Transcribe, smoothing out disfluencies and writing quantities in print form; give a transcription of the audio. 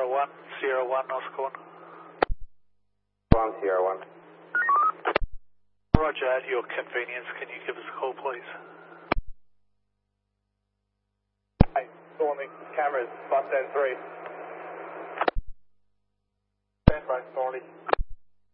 Sierra 1, Sierra 1, how's it going? Sierra 1. Roger, at your convenience, can you give us a call, please? Hi, Stormy, cameras, bus N3. Stand by, Stormy.